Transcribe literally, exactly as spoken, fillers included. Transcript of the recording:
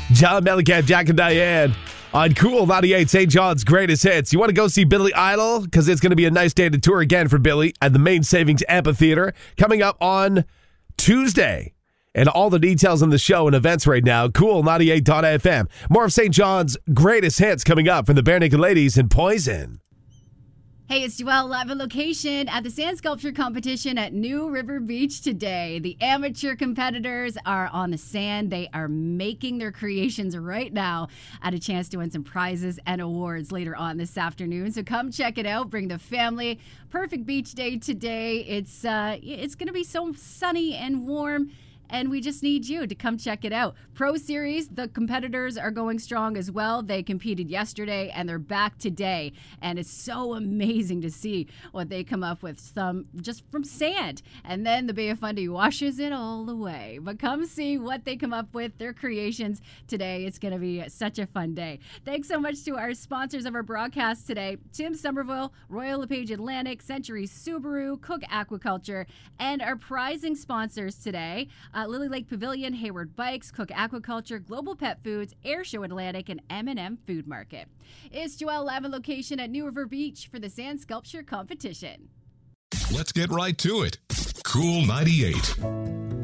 John Mellencamp, Jack and Diane on Cool ninety-eight, Saint John's greatest hits. You want to go see Billy Idol? Because it's going to be a nice day to tour again for Billy at the Main Savings Amphitheater coming up on Tuesday. And all the details on the show and events right now, cool ninety-eight dot f m. More of Saint John's greatest hits coming up from the Bare Naked Ladies and Poison. Hey, it's Joelle, live on location at the Sand Sculpture Competition at New River Beach today. The amateur competitors are on the sand. They are making their creations right now at a chance to win some prizes and awards later on this afternoon. So come check it out. Bring the family. Perfect beach day today. It's, uh, it's going to be so sunny and warm. And we just need you to come check it out. Pro Series, the competitors are going strong as well. They competed yesterday and they're back today. And it's so amazing to see what they come up with, some just from sand. And then the Bay of Fundy washes it all away. But come see what they come up with, their creations today. It's going to be such a fun day. Thanks so much to our sponsors of our broadcast today, Tim Somerville, Royal LePage Atlantic, Century Subaru, Cook Aquaculture, and our prizing sponsors today, Uh, Lily Lake Pavilion, Hayward Bikes, Cook Aquaculture, Global Pet Foods, Air Show Atlantic, and M and M Food Market. It's Joelle live on location at New River Beach for the Sand Sculpture Competition. Let's get right to it. Cool ninety-eight.